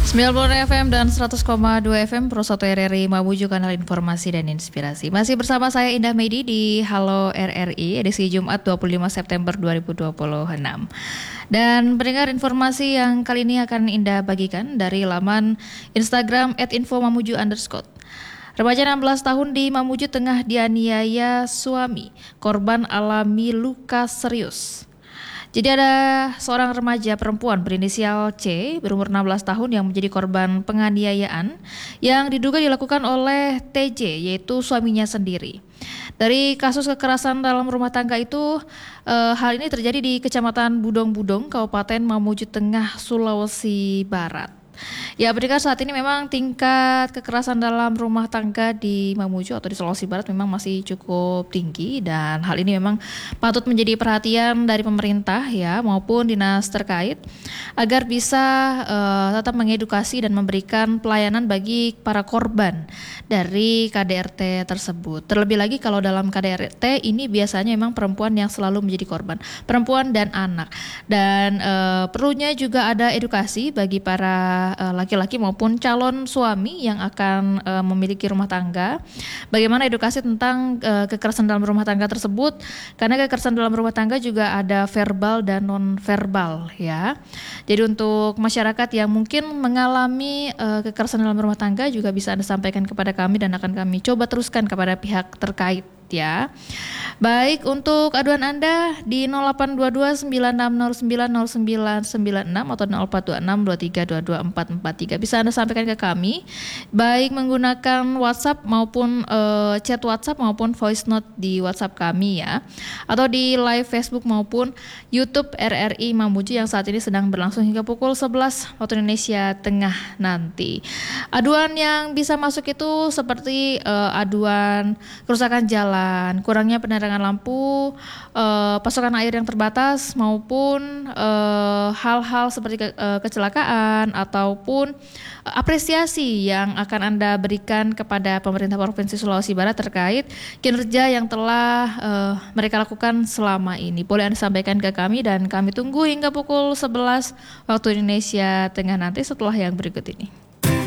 90 FM dan 100,2 FM Pro 1 RRI Mamuju, kanal informasi dan inspirasi. Masih bersama saya Indah Medi di Halo RRI edisi Jumat 25 September 2026. Dan pendengar, informasi yang kali ini akan Indah bagikan dari laman Instagram @infomamuju_. Remaja 16 tahun di Mamuju tengah dianiaya suami, korban alami luka serius. Jadi ada seorang remaja perempuan berinisial C berumur 16 tahun yang menjadi korban penganiayaan yang diduga dilakukan oleh TJ, yaitu suaminya sendiri. Dari kasus kekerasan dalam rumah tangga itu, hal ini terjadi di Kecamatan Budong-Budong, Kabupaten Mamuju Tengah, Sulawesi Barat. Ya, pendengar, saat ini memang tingkat kekerasan dalam rumah tangga di Mamuju atau di Sulawesi Barat memang masih cukup tinggi, dan hal ini memang patut menjadi perhatian dari pemerintah ya maupun dinas terkait agar bisa tetap mengedukasi dan memberikan pelayanan bagi para korban dari KDRT tersebut. Terlebih lagi kalau dalam KDRT ini biasanya memang perempuan yang selalu menjadi korban, perempuan dan anak. Dan perlunya juga ada edukasi bagi para laki-laki maupun calon suami yang akan memiliki rumah tangga. Bagaimana edukasi tentang kekerasan dalam rumah tangga tersebut, karena kekerasan dalam rumah tangga juga ada verbal dan non-verbal ya. Jadi untuk masyarakat yang mungkin mengalami kekerasan dalam rumah tangga juga bisa Anda sampaikan kepada kami dan akan kami coba teruskan kepada pihak terkait ya. Baik, untuk aduan Anda di 0822 9609 0996 atau 0426 2322 443 bisa Anda sampaikan ke kami baik menggunakan WhatsApp maupun chat WhatsApp maupun voice note di WhatsApp kami ya, atau di live Facebook maupun YouTube RRI Mamuju yang saat ini sedang berlangsung hingga pukul 11 waktu Indonesia Tengah nanti. Aduan yang bisa masuk itu seperti aduan kerusakan jalan, kurangnya penerangan lampu, pasokan air yang terbatas, maupun hal-hal seperti kecelakaan ataupun apresiasi yang akan Anda berikan kepada pemerintah Provinsi Sulawesi Barat terkait kinerja yang telah mereka lakukan selama ini. Boleh Anda sampaikan ke kami dan kami tunggu hingga pukul 11 waktu Indonesia Tengah nanti setelah yang berikut ini.